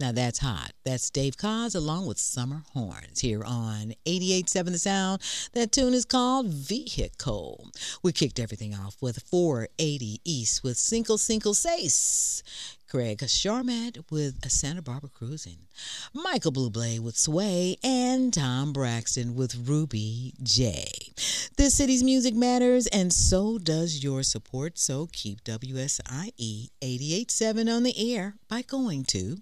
Now that's hot. That's Dave Koz along with Summer Horns here on 88.7 The Sound. That tune is called Vehicle. We kicked everything off with 480 East with Cinco Cinco Seis. Craig Sharmat with Santa Barbara Cruising. Michael Bublé with Sway, and Tom Braxton with Ruby J. This city's music matters, and so does your support. So keep WSIE 88.7 on the air by going to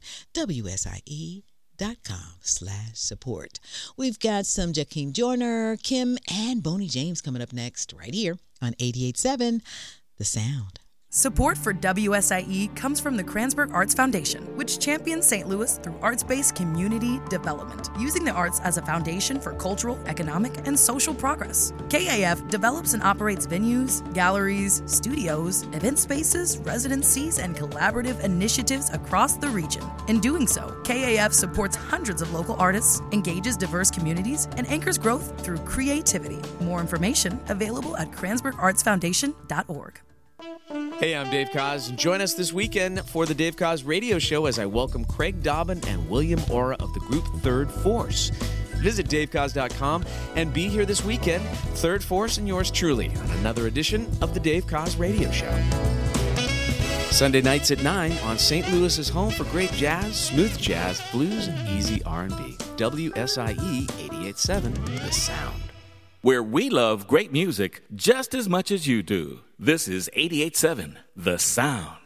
WSIE.com/support. We've got some Jakeem Joyner, Kim, and Boney James coming up next right here on 88.7 The Sound. Support for WSIE comes from the Kranzberg Arts Foundation, which champions St. Louis through arts-based community development, using the arts as a foundation for cultural, economic, and social progress. KAF develops and operates venues, galleries, studios, event spaces, residencies, and collaborative initiatives across the region. In doing so, KAF supports hundreds of local artists, engages diverse communities, and anchors growth through creativity. More information available at KranzbergArtsFoundation.org. Hey, I'm Dave Koz, and join us this weekend for the Dave Koz Radio Show as I welcome Craig Dobbin and William Ora of the group Third Force. Visit DaveKoz.com and be here this weekend, Third Force and yours truly, on another edition of the Dave Koz Radio Show. Sunday nights at 9 on St. Louis's home for great jazz, smooth jazz, blues, and easy R&B. WSIE 88.7 The Sound. Where we love great music just as much as you do. This is 88.7 The Sound.